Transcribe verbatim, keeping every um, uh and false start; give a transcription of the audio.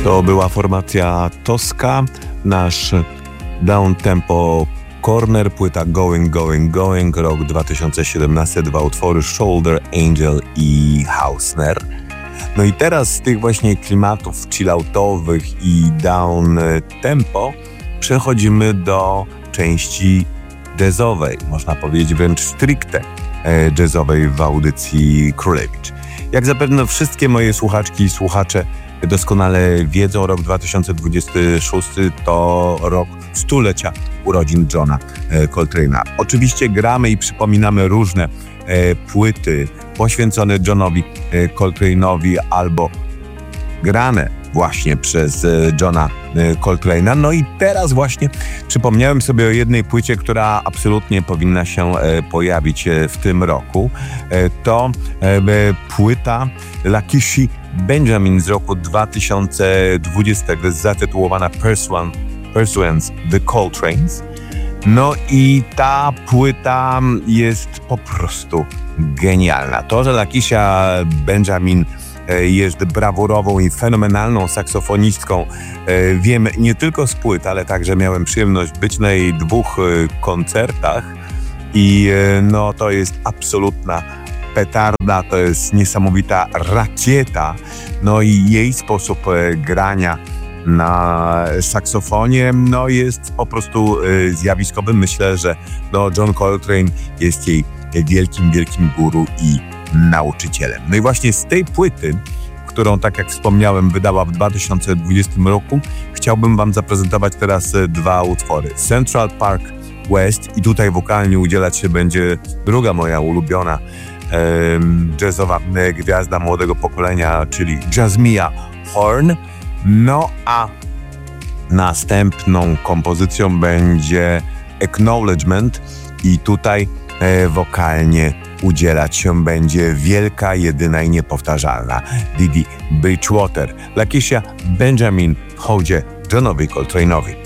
To była formacja Tosca, nasz down-tempo corner, płyta Going, Going, Going, rok dwa tysiące siedemnasty, dwa utwory Shoulder, Angel i Hausner. No i teraz z tych właśnie klimatów chilloutowych i down-tempo przechodzimy do części jazzowej, można powiedzieć wręcz stricte jazzowej w audycji Królewicz. Jak zapewne wszystkie moje słuchaczki i słuchacze doskonale wiedzą, rok dwa tysiące dwudziesty szósty to rok stulecia urodzin Johna Coltrane'a. Oczywiście gramy i przypominamy różne e, płyty poświęcone Johnowi e, Coltrane'owi albo grane właśnie przez e, Johna e, Coltrane'a. No i teraz właśnie przypomniałem sobie o jednej płycie, która absolutnie powinna się e, pojawić e, w tym roku. E, to e, płyta Lakishi Benjamin z roku dwa tysiące dwudziestego, zatytułowana Pursuance, Pursuance The Coltranes. No i ta płyta jest po prostu genialna. To, że Lakisia Benjamin jest brawurową i fenomenalną saksofonistką, wiem nie tylko z płyt, ale także miałem przyjemność być na jej dwóch koncertach i no to jest absolutna petarda, to jest niesamowita rakieta, no i jej sposób grania na saksofonie no jest po prostu zjawiskowy. Myślę, że no John Coltrane jest jej wielkim, wielkim guru i nauczycielem. No i właśnie z tej płyty, którą, tak jak wspomniałem, wydała w dwa tysiące dwudziestym roku, chciałbym wam zaprezentować teraz dwa utwory. Central Park West i tutaj wokalnie udzielać się będzie druga moja ulubiona jazzowa gwiazda młodego pokolenia, czyli Jazmia Horn. No a następną kompozycją będzie Acknowledgement i tutaj e, wokalnie udzielać się będzie wielka, jedyna i niepowtarzalna Didi Bridgewater. Lakisia Benjamin w hołdzie Johnowi Coltrane'owi.